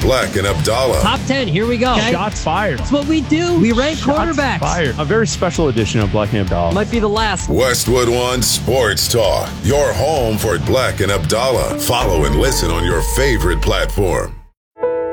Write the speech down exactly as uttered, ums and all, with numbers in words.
Black and Abdallah. Top ten, here we go. Okay? Shots fired. That's what we do. We rank Shots quarterbacks. fired. A very special edition of Black and Abdallah. Might be the last. Westwood One Sports Talk, your home for Black and Abdallah. Follow and listen on your favorite platform.